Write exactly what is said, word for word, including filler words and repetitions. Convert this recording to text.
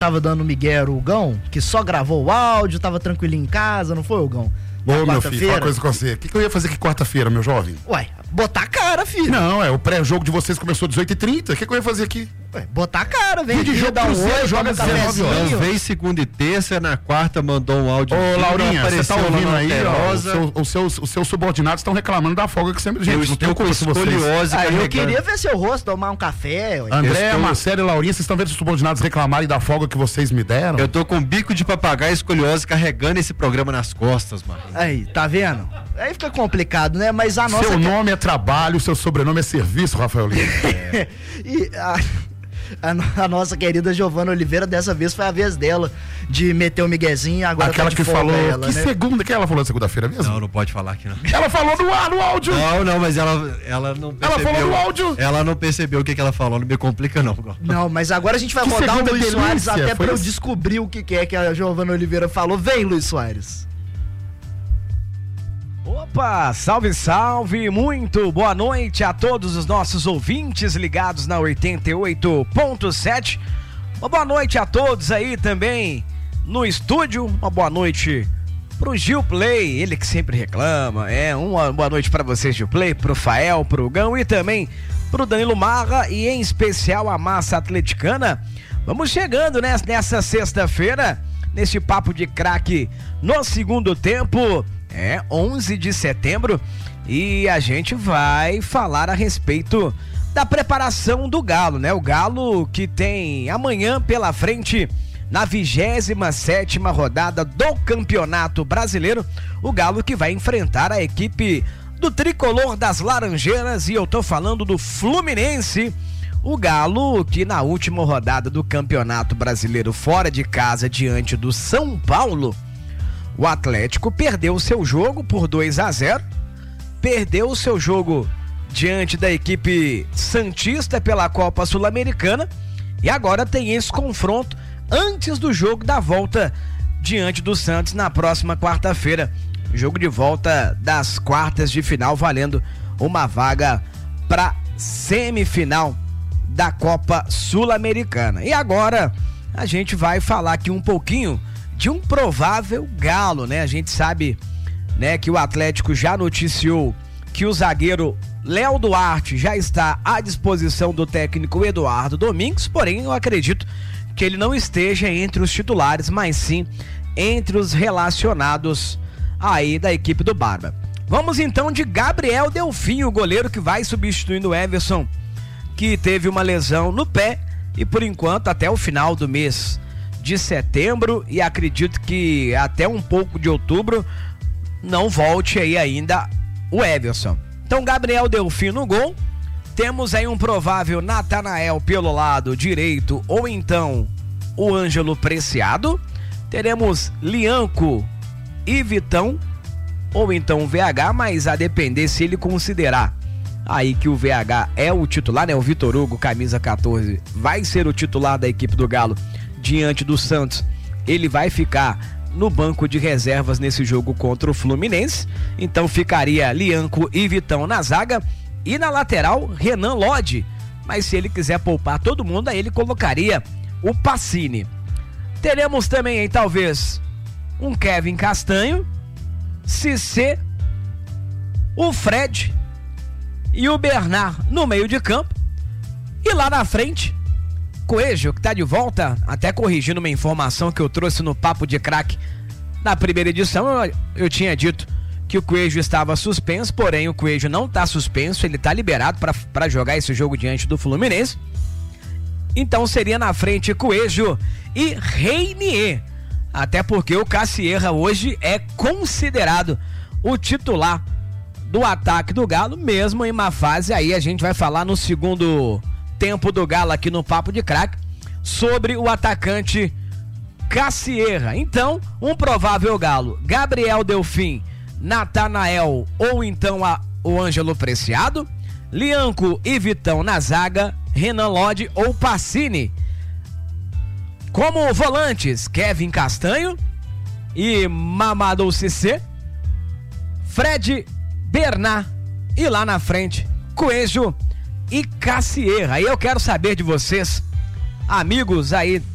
tava dando migué o Gão, que só gravou o áudio, tava tranquilinho em casa, não foi, o Gão? Ô, meu filho, fala uma coisa com você. O que, que eu ia fazer aqui quarta-feira, meu jovem? Ué, botar a cara, filho. Não, é, o pré-jogo de vocês começou às dezoito e trinta. O que, que eu ia fazer aqui? Ué, botar a cara, vem de jogo dar um oi, joga dezenove horas. Não, veio segunda e terça, na quarta mandou um áudio. Ô, Laurinha, você tá ouvindo aí, ó, os seu, os, seus, os seus subordinados estão reclamando da folga que sempre... Gente, eu não tem culpa se vocês... Ah, eu queria ver seu rosto, tomar um café. Ué. André, estou... Marcelo e Laurinha, vocês estão vendo os subordinados reclamarem da folga que vocês me deram? Eu tô com bico de papagaio escoliose carregando esse programa nas costas, mano. Aí, tá vendo? Aí fica complicado, né? Mas a nossa... Seu nome é trabalho, seu sobrenome é serviço, Rafael Lima. É. E a, a, a nossa querida Giovana Oliveira, dessa vez foi a vez dela de meter o miguezinho, agora aquela tá que falou, ela, que né? segunda, que ela falou segunda-feira mesmo? Não, não pode falar aqui não. Ela falou no ar, no áudio. Não, não, mas ela, ela não percebeu. Ela falou no áudio. Ela não percebeu o que, que ela falou, não me complica não. Não, mas agora a gente vai que rodar o Luiz delícia, Soares até pra eu isso? descobrir o que, que é que a Giovana Oliveira falou. Vem, Luiz Soares. Opa, salve, salve, muito boa noite a todos os nossos ouvintes ligados na oitenta e oito ponto sete. Uma boa noite a todos aí também no estúdio, uma boa noite pro Gil Play, ele que sempre reclama, é, uma boa noite pra vocês, Gil Play, pro Fael, pro Gão e também pro Danilo Marra e em especial a massa atleticana. Vamos chegando nessa, nessa sexta-feira, nesse papo de craque no segundo tempo. É onze de setembro e a gente vai falar a respeito da preparação do Galo, né? O Galo que tem amanhã pela frente, na vigésima sétima rodada do Campeonato Brasileiro, o Galo que vai enfrentar a equipe do Tricolor das Laranjeiras, e eu tô falando do Fluminense. O Galo que na última rodada do Campeonato Brasileiro fora de casa diante do São Paulo, o Atlético perdeu o seu jogo por dois a zero, perdeu o seu jogo diante da equipe santista pela Copa Sul-Americana e agora tem esse confronto antes do jogo da volta diante do Santos na próxima quarta-feira. Jogo de volta das quartas de final, valendo uma vaga para semifinal da Copa Sul-Americana. E agora a gente vai falar aqui um pouquinho de um provável Galo, né? A gente sabe, né, que o Atlético já noticiou que o zagueiro Léo Duarte já está à disposição do técnico Eduardo Domingues, porém eu acredito que ele não esteja entre os titulares, mas sim entre os relacionados aí da equipe do Barba. Vamos então de Gabriel Delfim, o goleiro que vai substituindo o Everson, que teve uma lesão no pé e por enquanto até o final do mês de setembro, e acredito que até um pouco de outubro não volte aí ainda o Everson. Então Gabriel Delfim no gol, temos aí um provável Natanael pelo lado direito ou então o Ângelo Preciado, teremos Lianco e Vitão ou então o V H, mas a depender se ele considerar aí que o V H é o titular, né? O Vitor Hugo, camisa quatorze, vai ser o titular da equipe do Galo diante do Santos, ele vai ficar no banco de reservas nesse jogo contra o Fluminense, então ficaria Lianco e Vitão na zaga, e na lateral Renan Lodge, mas se ele quiser poupar todo mundo, aí ele colocaria o Pacini. Teremos também aí talvez um Kevin Castanho, Cissé, o Fred e o Bernard no meio de campo, e lá na frente Coelho, que tá de volta, até corrigindo uma informação que eu trouxe no Papo de Craque na primeira edição. Eu, eu tinha dito que o Coelho estava suspenso, porém o Coelho não tá suspenso, ele tá liberado para jogar esse jogo diante do Fluminense. Então seria na frente Coelho e Reinier, até porque o Cassierra hoje é considerado o titular do ataque do Galo, mesmo em má fase. Aí a gente vai falar no segundo tempo do Galo aqui no Papo de Craque sobre o atacante Cassierra. Então, um provável Galo: Gabriel Delfim, Natanael ou então a, o Ângelo Preciado, Lianco e Vitão na zaga, Renan Lodge ou Pacini. Como volantes, Kevin Castanho e Mamadou Cissé, Fred, Bernard e lá na frente Coelho e Cassierra. Aí eu quero saber de vocês, amigos aí